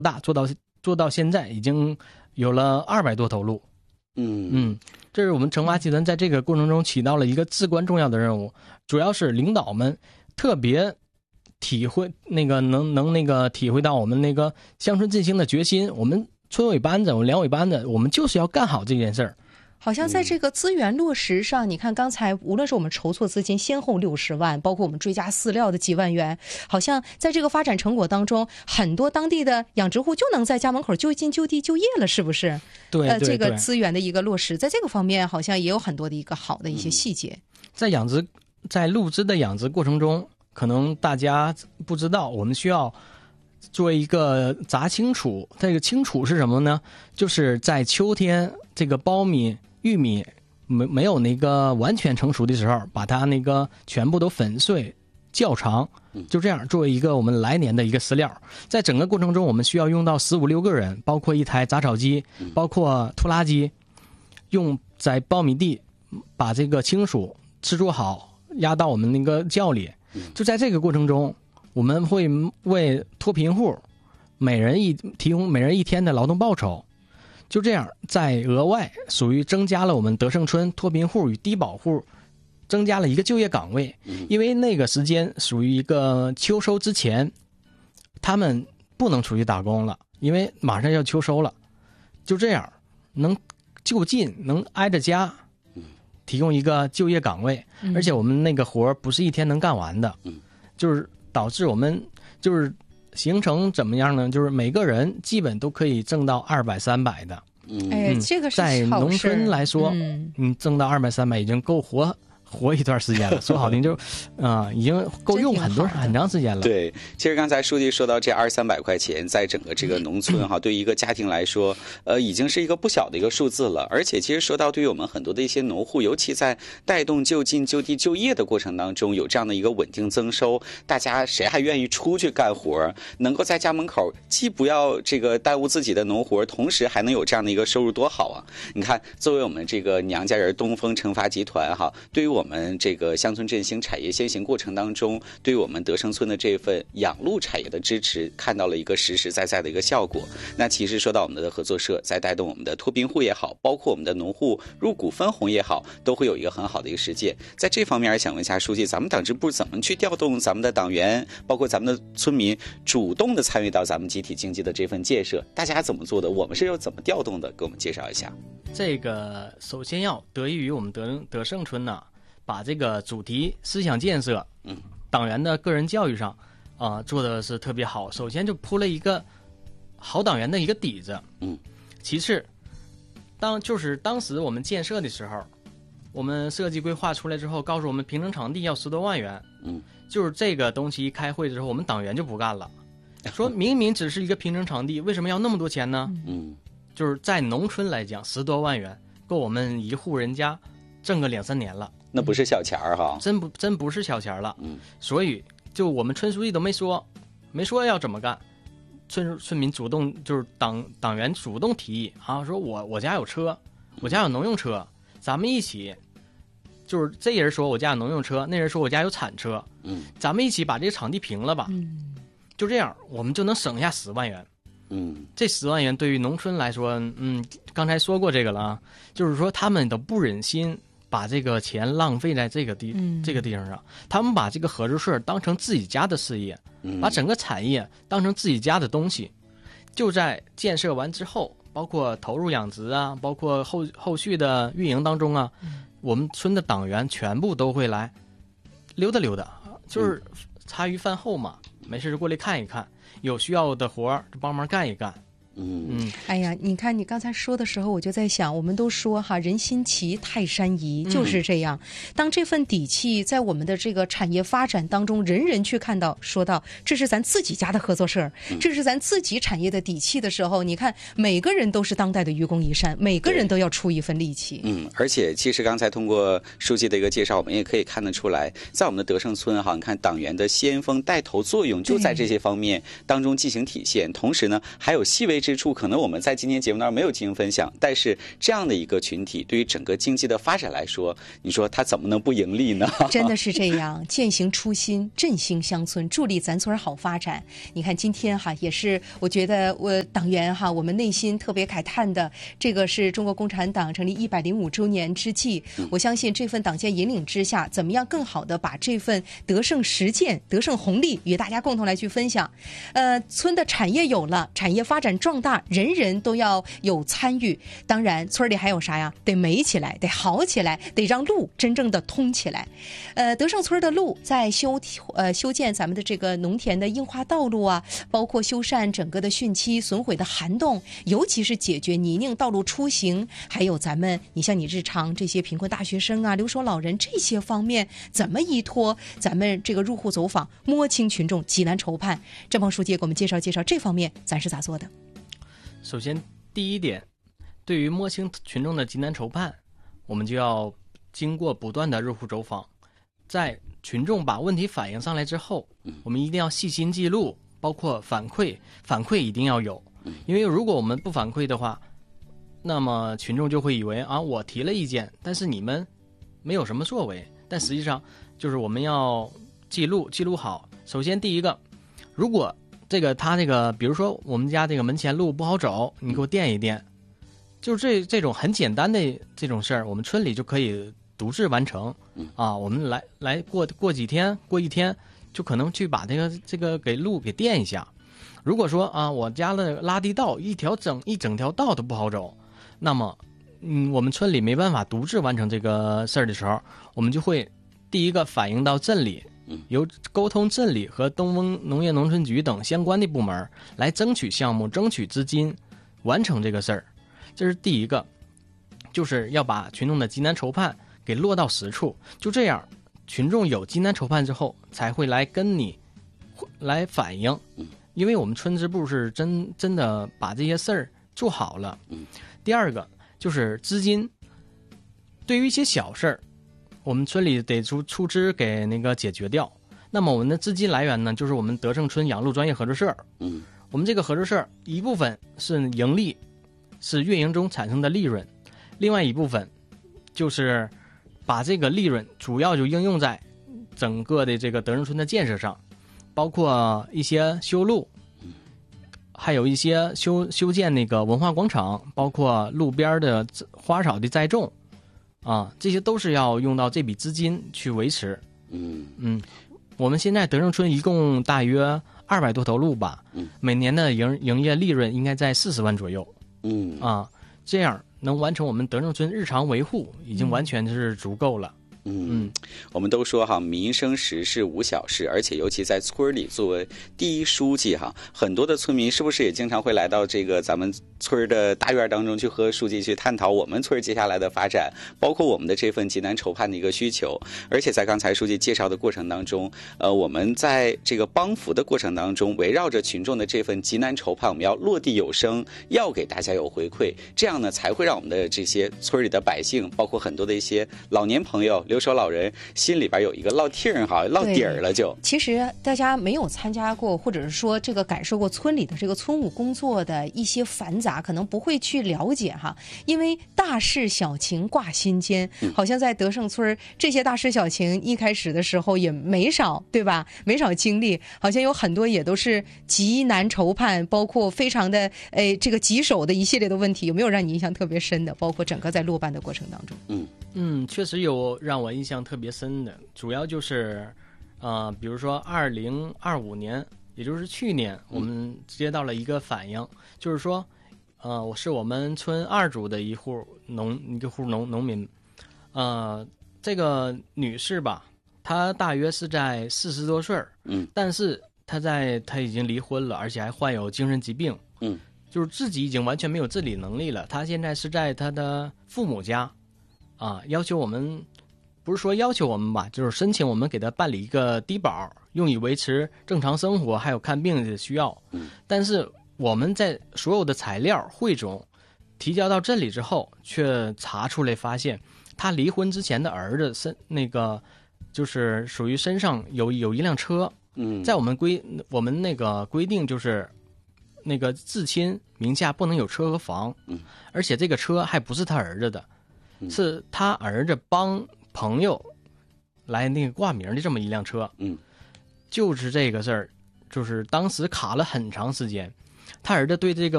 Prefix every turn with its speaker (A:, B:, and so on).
A: 大做到现在已经有了200多头鹿。这是我们成华集团在这个过程中起到了一个至关重要的任务，主要是领导们特别体会能体会到我们那个乡村振兴的决心。我们村委班子，我们两委班子，我们就是要干好这件事儿。
B: 好像在这个资源落实上，你看刚才无论是我们筹措资金先后60万，包括我们追加饲料的几万元，好像在这个发展成果当中，很多当地的养殖户就能在家门口就近就地就业了，是不是？
A: 对，
B: 这个资源的一个落实，在这个方面好像也有很多的一个好的一些细节。
A: 在鹿只的养殖过程中，可能大家不知道，我们需要做一个杂清储。这个清储是什么呢？就是在秋天这个苞米、玉米没有那个完全成熟的时候，把它那个全部都粉碎较长，就这样作为一个我们来年的一个饲料。在整个过程中，我们需要用到15、16个人，包括一台杂草机，包括拖拉机，用在苞米地把这个青薯制作好，压到我们那个窖里。就在这个过程中，我们会为脱贫户提供每人1天的劳动报酬。就这样，在额外属于增加了我们德胜村脱贫户与低保户增加了一个就业岗位。因为那个时间属于一个秋收之前，他们不能出去打工了，因为马上要秋收了。就这样能就近能挨着家提供一个就业岗位。而且我们那个活不是1天能干完的，就是导致我们就是形成怎么样呢？就是每个人基本都可以挣到200、300的。
B: 这个是
A: 在农村来说，挣到200、300已经够活一段时间了，说好听就已经够用很长时间了。
C: 对，其实刚才书记说到这200、300块钱，在整个这个农村对于一个家庭来说，已经是一个不小的一个数字了。而且其实说到对于我们很多的一些农户，尤其在带动就近就地就业的过程当中，有这样的一个稳定增收，大家谁还愿意出去干活？能够在家门口既不要这个耽误自己的农活，同时还能有这样的一个收入，多好啊！你看，作为我们这个娘家人东风成发集团对于我们这个乡村振兴产业先行过程当中，对于我们德胜村的这份养鹿产业的支持，看到了一个实实在在的一个效果。那其实说到我们的合作社，在带动我们的脱贫户也好，包括我们的农户入股分红也好，都会有一个很好的一个实践。在这方面，想问一下书记，咱们党支部怎么去调动咱们的党员，包括咱们的村民，主动的参与到咱们集体经济的这份建设？大家怎么做的？我们是又怎么调动的？给我们介绍一下。
A: 这个首先要得益于我们德胜村呢，把这个主题思想建设，党员的个人教育上，做的是特别好。首先就铺了一个好党员的一个底子，其次，当时我们建设的时候，我们设计规划出来之后，告诉我们平整场地要10多万元，就是这个东西一开会之后，我们党员就不干了，说明明只是一个平整场地，为什么要那么多钱呢？就是在农村来讲，10多万元够我们一户人家挣个2、3年了。
C: 那不是小钱儿哈，
A: 真不是小钱了。所以就我们村书记都没说要怎么干，村民主动就是党员主动提议说我家有车，我家有农用车，咱们一起，就是这人说我家有农用车，那人说我家有铲车，咱们一起把这个场地平了吧，就这样我们就能省下10万元。这10万元对于农村来说，刚才说过这个了就是说他们都不忍心把这个钱浪费在这个地方上，他们把这个合作社当成自己家的事业，把整个产业当成自己家的东西。就在建设完之后，包括投入养殖包括后续的运营当中我们村的党员全部都会来溜达溜达，就是茶余饭后嘛，没事就过来看一看，有需要的活就帮忙干一干。
B: 哎呀，你看你刚才说的时候，我就在想，我们都说人心齐泰山移，就是这样。当这份底气在我们的这个产业发展当中，人人去看到说到这是咱自己家的合作社，这是咱自己产业的底气的时候，你看每个人都是当代的愚公移山，每个人都要出一份力气。
C: 而且其实刚才通过书记的一个介绍，我们也可以看得出来，在我们的德胜村你看党员的先锋带头作用就在这些方面当中进行体现。同时呢，还有细微之之处，可能我们在今天节目当中没有进行分享，但是这样的一个群体对于整个经济的发展来说，你说它怎么能不盈利呢？
B: 真的是这样，践行初心，振兴乡村，助力咱村好发展。你看今天哈，也是我觉得我党员哈，我们内心特别慨叹的，这个是中国共产党成立105周年之际，我相信这份党建引领之下，怎么样更好的把这份德胜实践、德胜红利与大家共同来去分享。村的产业有了，产业发展壮大，人人都要有参与。当然，村里还有啥呀？得美起来，得好起来，得让路真正的通起来。德胜村的路在修建咱们的这个农田的硬化道路啊，包括修缮整个的汛期损毁的涵洞，尤其是解决泥泞道路出行，还有咱们你像你日常这些贫困大学生啊、留守老人这些方面，怎么依托咱们这个入户走访，摸清群众急难愁盼。郑鹏书记给我们介绍介绍这方面咱是咋做的。
A: 首先第一点，对于摸清群众的急难愁盼，我们就要经过不断的入户走访，在群众把问题反映上来之后，我们一定要细心记录，包括反馈一定要有，因为如果我们不反馈的话，那么群众就会以为啊，我提了意见，但是你们没有什么作为。但实际上就是我们要记录好。首先第一个，如果他这个比如说我们家这个门前路不好走，你给我垫一垫，就这种很简单的这种事儿，我们村里就可以独自完成啊。我们来过几天，过一天就可能去把这个给路给垫一下。如果说啊，我家的垃圾道一整条道都不好走，那么我们村里没办法独自完成这个事儿的时候，我们就会第一个反映到镇里，由沟通镇里和东风农业农村局等相关的部门来争取项目、争取资金，完成这个事儿。这是第一个，就是要把群众的急难愁盼给落到实处。就这样，群众有急难愁盼之后，才会来跟你来反映。因为我们村支部是真的把这些事儿做好了。第二个就是资金，对于一些小事儿，我们村里得出资给那个解决掉。那么我们的资金来源呢，就是我们德胜村养鹿专业合作社。我们这个合作社一部分是盈利，是运营中产生的利润，另外一部分就是把这个利润主要就应用在整个的这个德胜村的建设上，包括一些修路，还有一些修建那个文化广场，包括路边的花草的栽种啊，这些都是要用到这笔资金去维持。我们现在德胜村一共大约200多头路吧，每年的营业利润应该在40万左右。这样能完成我们德胜村日常维护，已经完全是足够了。
C: 我们都说哈，民生实事无小事，而且尤其在村里作为第一书记哈，很多的村民是不是也经常会来到这个咱们村的大院当中去和书记去探讨我们村接下来的发展，包括我们的这份急难愁盼的一个需求。而且在刚才书记介绍的过程当中，我们在这个帮扶的过程当中，围绕着群众的这份急难愁盼，我们要落地有声，要给大家有回馈，这样呢才会让我们的这些村里的百姓，包括很多的一些老年朋友、留守老人心里边有一个落听儿哈，落底儿了就。
B: 其实大家没有参加过，或者是说这个感受过村里的这个村务工作的一些繁杂，可能不会去了解哈。因为大事小情挂心间，好像在德胜村这些大事小情一开始的时候也没少，对吧？没少经历，好像有很多也都是急难愁盼，包括非常的这个棘手的一系列的问题，有没有让你印象特别深的？包括整个在落办的过程当中。
A: 确实有让我印象特别深的，主要就是比如说2025年，也就是去年，我们接到了一个反映，就是说我是我们村2组的一户农民，这个女士吧，她大约是在40多岁，但是她已经离婚了，而且还患有精神疾病，就是自己已经完全没有自理能力了。她现在是在她的父母家，要求我们，不是说要求我们吧，就是申请我们给她办理一个低保，用以维持正常生活，还有看病的需要。但是我们在所有的材料汇总提交到镇里之后，却查出来发现，他离婚之前的儿子就是属于身上有一辆车，在我们那个规定就是那个至亲名下不能有车和房，而且这个车还不是他儿子的，是他儿子帮朋友来那个挂名的这么一辆车，就是这个事儿，就是当时卡了很长时间。他儿子对这个